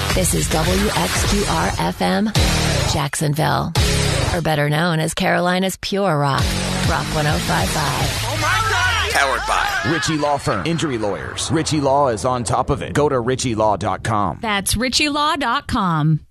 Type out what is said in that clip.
This is WXQR-FM, Jacksonville. Or better known as Carolina's Pure Rock. Rock 105.5. Oh, my God! Powered by Ritchie Law Firm. Injury lawyers. Ritchie Law is on top of it. Go to RitchieLaw.com. That's RitchieLaw.com.